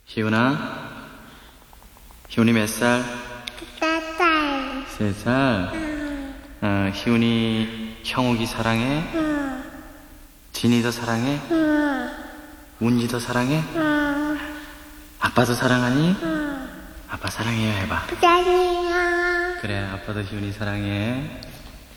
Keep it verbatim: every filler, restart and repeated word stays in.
희훈아, 희훈이 몇 살? 네 살. 세 살? 응. 어, 희훈이 형욱이 사랑해? 응. 진이도 사랑해? 응. 운지도 사랑해? 응. 아빠도 사랑하니? 응. 아빠 사랑해요 해봐. 사랑해요. 그래, 아빠도 희훈이 사랑해.